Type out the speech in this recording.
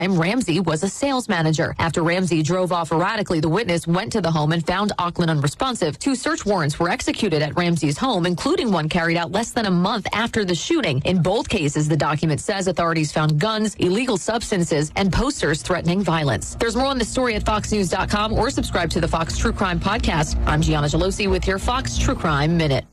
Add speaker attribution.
Speaker 1: Ramsey was a sales manager. After Ramsey drove off erratically, the witness went to the home and found Auckland unresponsive. 2 search warrants were executed at Ramsey's home, including one carried out less than a month after the shooting. In both cases, the document says authorities found guns, illegal substances, and posters threatening violence. There's more on the story at foxnews.com or subscribe to the Fox True Crime Podcast. I'm Gianna Gelosi with your Fox True Crime Minute.